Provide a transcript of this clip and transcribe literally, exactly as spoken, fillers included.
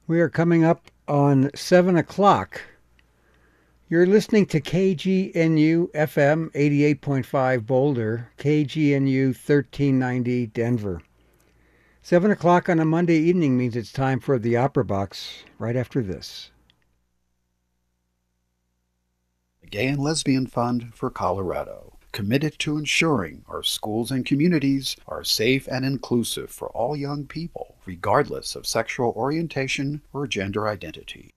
We are coming up on seven o'clock. You're listening to K G N U F M eighty-eight point five Boulder, K G N U thirteen ninety Denver. seven o'clock on a Monday evening means it's time for the Opera Box right after this. The Gay and Lesbian Fund for Colorado, committed to ensuring our schools and communities are safe and inclusive for all young people, regardless of sexual orientation or gender identity.